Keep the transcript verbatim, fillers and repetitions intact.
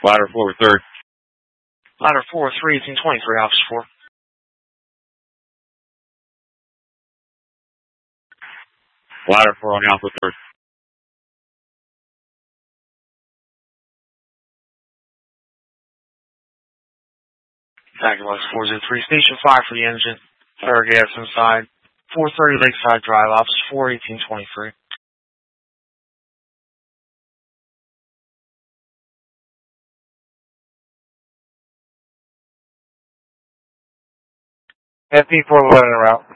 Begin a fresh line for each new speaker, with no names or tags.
Ladder four third.
Ladder four three, eighteen twenty-three, Officer four.
Ladder four on Alpha third.
Tagulas four zero three, Station five for the engine. Fire gas inside. four thirty Lakeside Drive, Officer four, eighteen twenty-three.
F P four eleven en route.